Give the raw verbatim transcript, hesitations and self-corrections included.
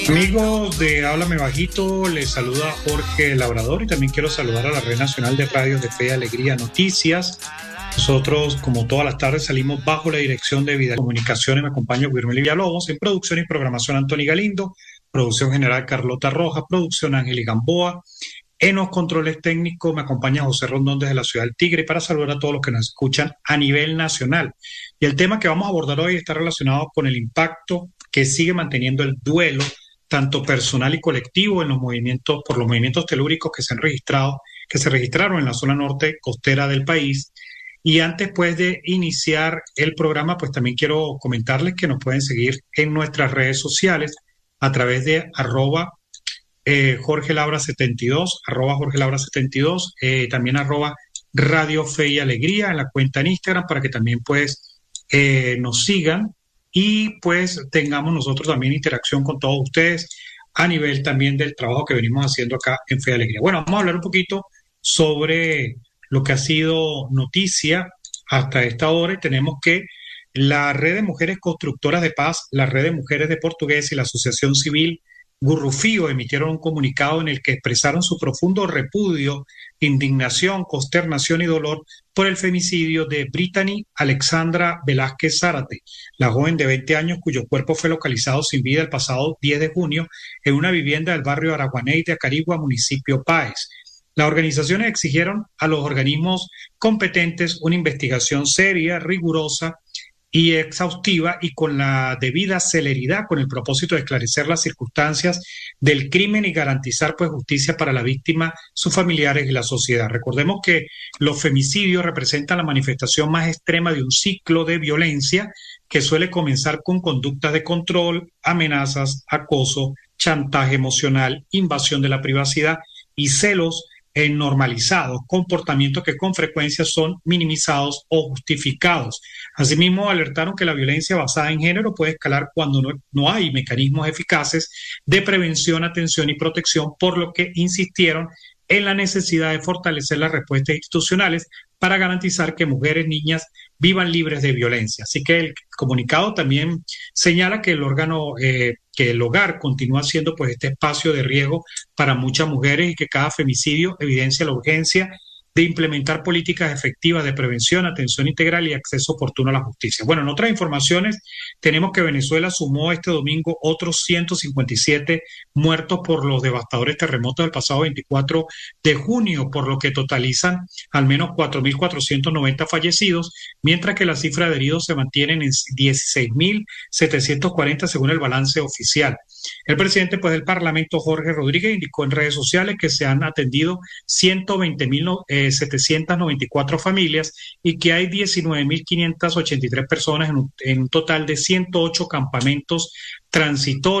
Amigos de Háblame Bajito, les saluda Jorge Labrador y también quiero saludar a la Red Nacional de Radios de Fe y Alegría Noticias. Nosotros, como todas las tardes, salimos bajo la dirección de Vida Comunicaciones. Me acompaña Guillermo Villalobos, en producción y programación Antoni Galindo, producción general Carlota Rojas, producción Ángel Gamboa. En los controles técnicos me acompaña José Rondón desde la ciudad del Tigre, para saludar a todos los que nos escuchan a nivel nacional. Y el tema que vamos a abordar hoy está relacionado con el impacto que sigue manteniendo el duelo, tanto personal y colectivo, en los movimientos, por los movimientos telúricos que se han registrado, que se registraron en la zona norte costera del país. Y antes, pues, de iniciar el programa, pues también quiero comentarles que nos pueden seguir en nuestras redes sociales a través de arroba eh, Jorge Labra setenta y dos, arroba Jorge Labra setenta y dos, eh, también arroba Radio Fe y Alegría en la cuenta en Instagram, para que también, pues, eh, nos sigan y pues tengamos nosotros también interacción con todos ustedes a nivel también del trabajo que venimos haciendo acá en Fe y Alegría. Bueno, vamos a hablar un poquito sobre lo que ha sido noticia hasta esta hora, y tenemos que la Red de Mujeres Constructoras de Paz, la Red de Mujeres de Portugués y la Asociación Civil Gurrufío emitieron un comunicado en el que expresaron su profundo repudio, indignación, consternación y dolor por el femicidio de Brittany Alexandra Velázquez Zárate, la joven de veinte años cuyo cuerpo fue localizado sin vida el pasado diez de junio en una vivienda del barrio Araguaney de Acarigua, municipio Páez. Las organizaciones exigieron a los organismos competentes una investigación seria, rigurosa y exhaustiva y con la debida celeridad, con el propósito de esclarecer las circunstancias del crimen y garantizar, pues, justicia para la víctima, sus familiares y la sociedad. Recordemos que los femicidios representan la manifestación más extrema de un ciclo de violencia que suele comenzar con conductas de control, amenazas, acoso, chantaje emocional, invasión de la privacidad y celos en normalizados, comportamientos que con frecuencia son minimizados o justificados. Asimismo, alertaron que la violencia basada en género puede escalar cuando no, no hay mecanismos eficaces de prevención, atención y protección, por lo que insistieron en la necesidad de fortalecer las respuestas institucionales para garantizar que mujeres, niñas vivan libres de violencia. Así que el comunicado también señala que el órgano, eh, que el hogar continúa siendo, pues, este espacio de riesgo para muchas mujeres y que cada femicidio evidencia la urgencia de implementar políticas efectivas de prevención, atención integral y acceso oportuno a la justicia. Bueno, en otras informaciones tenemos que Venezuela sumó este domingo otros ciento cincuenta y siete muertos por los devastadores terremotos del pasado veinticuatro de junio, por lo que totalizan al menos cuatro mil cuatrocientos noventa fallecidos, mientras que la cifra de heridos se mantiene en dieciséis mil setecientos cuarenta según el balance oficial. El presidente, pues, del Parlamento, Jorge Rodríguez, indicó en redes sociales que se han atendido ciento veinte mil setecientos noventa y cuatro familias y que hay diecinueve mil quinientas ochenta y tres personas en un, en un total de ciento ocho campamentos transitorios